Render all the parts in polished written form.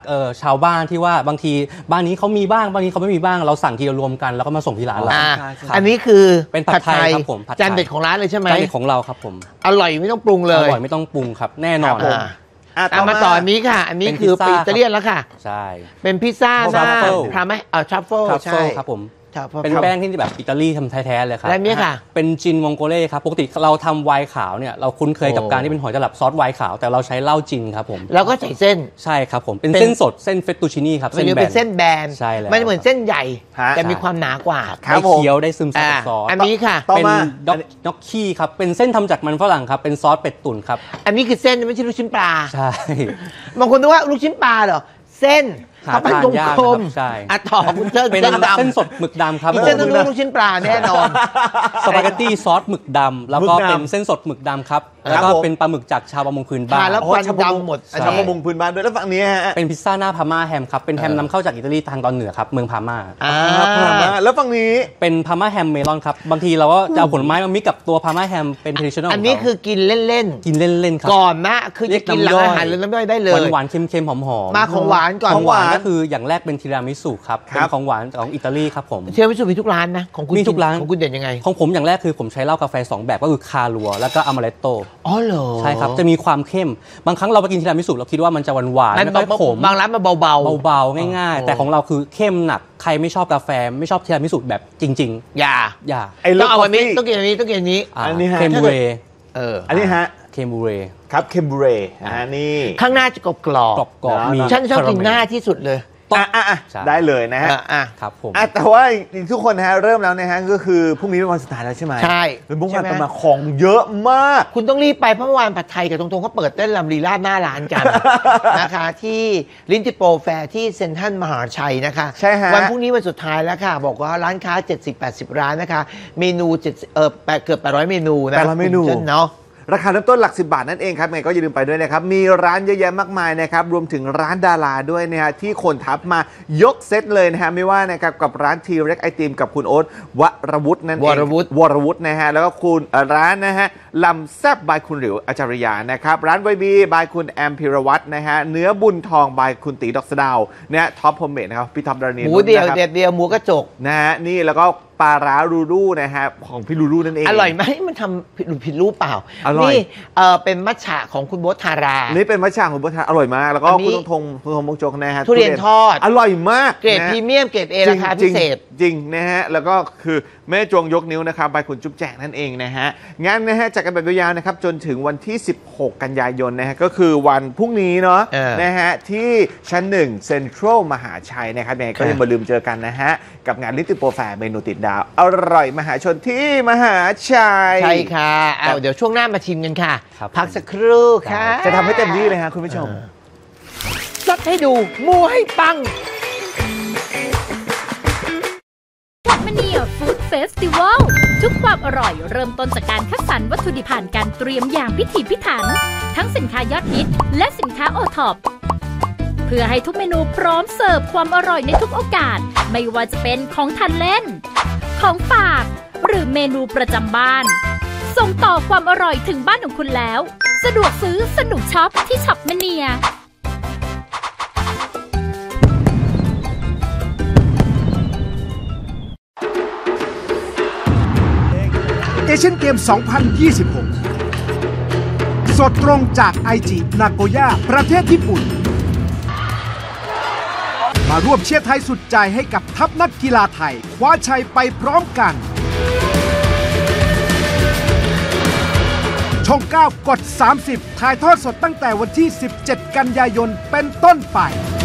ชาวบ้านที่ว่าบางทีบ้านนี้เขามีบ้างบางทีเขาไม่มีบ้างเราสั่งทีรวมกันแล้วก็มาส่งที่ร้านเราอันนี้คือเป็นผัดไทยครับผมจานเด็ดของร้านเลยใช่ไหมจานเด็ดของเราครับผมอร่อยไม่ต้องปรุงเลยอร่อยไม่ต้องปรุงครับแน่นอนตามมาต่ออันนี้ค่ะอันนี้คืออิตาเลียนแล้วค่ะใช่เป็นพิซซ่าหน้าพาไหมทรัฟเฟิลใช่ครับผมเป็นแป้งที่แบบอิตาลีทำแท้ๆเลยครับและนี่ค่ะเป็นจินวองโกเล่ครับปกติเราทำไวน์ขาวเนี่ยเราคุ้นเคยกับการที่เป็นหอยตลับซอสไวน์ขาวแต่เราใช้เหล้าจินครับผมแล้วก็ใส่เส้นใช่ครับผมเป็นเส้นสดเส้นเฟตตูชินี่ครับเส้นแบนเป็นเส้นแบนใช่แล้วมันเหมือนเส้นใหญ่แต่มีความหนากว่าได้เคี้ยวได้ซึมซับซอสอันนี้ค่ะเป็นด็อกกี้ครับเป็นเส้นทำจากมันฝรั่งครับเป็นซอสเป็ดตุ๋นครับอันนี้คือเส้นไม่ใช่ลูกชิ้นปลาใช่บางคนนึกว่าลูกชิ้นปลาเหรอเส้นเขาเป็นกลมใช่ต่อคุณเชิญเป็นเส้นสดหมึกดำครับเส้นลูกชิ้นปลาแน่นอนสปาเกตตี้ซอสหมึกดำแล้วก็เป็นเส้นสดหมึกดำครับแล้วก็เป็นปลาหมึกจากชาวประมงพื้นบ้านแล้วควันดำหมดชาวประมงพื้นบ้านด้วยแล้วฝั่งนี้ฮะเป็นพิซซ่าหน้าพาม่าแฮมครับเป็นแฮมนำเข้าจากอิตาลีทางตอนเหนือครับเมืองพาม่าแล้วฝั่งนี้เป็นพาม่าแฮมเมลอนครับบางทีเราก็จะเอาผลไม้มามิกกับตัวพาม่าแฮมเป็น traditional อันนี้คือกินเล่นๆกินเล่นๆครับก่อนนะคือจะกินหลังอาหารหรือน้ำย่อยได้เลยหวานๆเค็มๆหอมๆมาของหวานก่อนของหวานก็คืออย่างแรกเป็นทีรามิสุครับเป็นของหวานของอิตาลีครับผมทีรามิสุมีทุกร้านนะของคุณมีทุกร้านของคุณเด่นยังไงของผมอย่างแรกคือผมใช้เหล้ากาแฟ2แบบก็คือคาลัวแล้วก็อมาเรตโตอ๋อเหรอใช่ครับจะมีความเข้มบางครั้งเราไปกินทีรามิสุเราคิดว่ามันจะหวานไม่ค่อยขมบางร้านมันเบาๆง่ายๆแต่ของเราคือเข้มหนักใครไม่ชอบกาแฟไม่ชอบทีรามิสุแบบจริงๆอย่าต้องเอาอันนี้ต้องกินอันนี้ต้องกินอันนี้อันนี้ฮะเคมบูเรอันนี้ฮะเคมบูเรครับเคมบูเรนี่ข้างหน้าจะกรอบมีฉันชอบกินหน้าที่สุดเลยได้เลยนะฮะครับผมแต่ว่าทุกคนนะฮะเริ่มแล้วนะฮะก็คือพรุ่งนี้เป็นวันสุดท้ายแล้วใช่ไหมใช่เป็นพรุ่งนี้มาของเยอะมากคุณต้องรีบไปเพราะเมื่อวานผัดไทยกับตรงๆเขาเปิดเต้นลำลีลาดหน้าร้านกันนะคะที่ลิ้นจิโปรแฟร์ที่เซ็นทรัลมหาชัยนะคะใช่ฮะวันพรุ่งนี้วันสุดท้ายแล้วค่ะบอกว่าร้านค้า 70-80 ร้านนะคะเมนูเกือบ800เมนูนะ 800เมนูเนาะราคาเริ่มต้นหลัก10 บาทนั่นเองครับไงก็อย่าลืมไปด้วยนะครับมีร้านเยอะแยะมากมายนะครับรวมถึงร้านดาราด้วยนะฮะที่คนทับมายกเซตเลยนะฮะไม่ว่านะครับกับร้านทีเร็กไอติมกับคุณโอ๊ตวรวุฒินั่นเองวรวุฒินะฮะแล้วก็คุณร้านนะฮะลำแซ่บบายคุณหลิวอาจารยานะครับร้านไวบีบายคุณแอมพิรวัตรนะฮะเนื้อบุญทองบายคุณตีดอกสะดาวเนี่ยท็อปโฮมเมดนะครับพี่ท็อปดารณีหมูเดียวเด็ดหมูกระจกนะฮะนี่แล้วก็ปลาร้ารูรูนะฮะของพี่รูรูนั่นเองอร่อยไหมมันทำผิดรูปเปล่านี่เป็นมัทฉะของคุณโบ๊ทธารานี่เป็นมัทฉะของคุณโบ๊ทธาราอร่อยมากแล้วก็คุณธงมงจกนะฮะทุเรียนทอดอร่อยมากเกรดพรีเมียมเกรด A ราคาพิเศษจริงนะฮะแล้วก็คือแม่จวงยกนิ้วนะครับไปคุณจุ๊บแจกนั่นเองนะฮะงั้นนะฮะจัดกันแบบยาวๆนะครับจนถึงวันที่16กันยายนนะฮะก็คือวันพรุ่งนี้เนาะนะฮะที่ชั้น1เซ็นทรัลมหาชัยนะครับยังไงก็อย่าลืมเจอกันนะฮะกับงานลิตเติ้ลโปรแฟร์เมนูติดดาวอร่อยมหาชนที่มหาชัยใช่ค่ะเดี๋ยวช่วงหน้ามาชิมกันค่ะพักสักครู่ค่ะจะทำให้เต็มที่เลยฮะคุณผู้ชมซัดให้ดูมูให้ปังฟู้ดเฟสติวัลทุกความอร่อยเริ่มต้นจากการคัดสรรวัตถุดิบผ่านการเตรียมอย่างพิถีพิถันทั้งสินค้ายอดฮิตและสินค้าโอท็อปเพื่อให้ทุกเมนูพร้อมเสิร์ฟความอร่อยในทุกโอกาสไม่ว่าจะเป็นของทานเล่นของฝากหรือเมนูประจำบ้านส่งต่อความอร่อยถึงบ้านของคุณแล้วสะดวกซื้อสนุกช็อปที่ช็อปแมเนียเอเชียนเกม 2026 สดตรงจากไอจินาโกย่าประเทศญี่ปุ่นมาร่วมเชียร์ไทยสุดใจให้กับทัพนักกีฬาไทยคว้าชัยไปพร้อมกันช่อง 9 กด 30 ถ่ายทอดสดตั้งแต่วันที่ 17 กันยายนเป็นต้นไป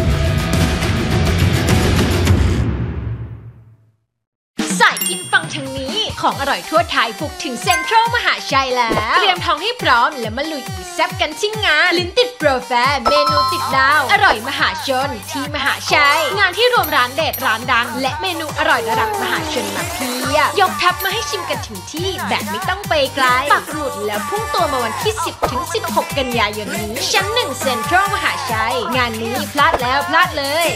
สายกินฟังทางนี้ของอร่อยทั่วไทยบุกถึงเซ็นทรัลมหาชัยแล้วเตรียมท้องให้พร้อมและมาลุยอีแซ่บกันที่งานลิ้นติดโปรแฟร์เมนูติดดาวอร่อยมหาชนที่มหาชัยงานที่รวมร้านเด็ดร้านดังและเมนูอร่อยระดับมหาชนมาเพียบยกทัพมาให้ชิมกันถึงที่แบบไม่ต้องไปไกลปักหมุดแล้วพุ่งตัวมาวันที่10 ถึง 16 กันยายนนี้ชั้น1เซ็นทรัลมหาชัยงานนี้พลาดแล้วพลาดเลย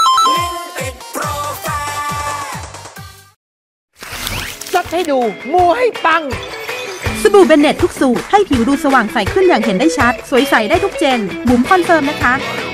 ซัดให้ดูมูให้ปังสบู่เบนเน็ตทุกสูตรให้ผิวดูสว่างใสขึ้นอย่างเห็นได้ชัดสวยใสได้ทุกเจนบุ๋มคอนเฟิร์มนะคะ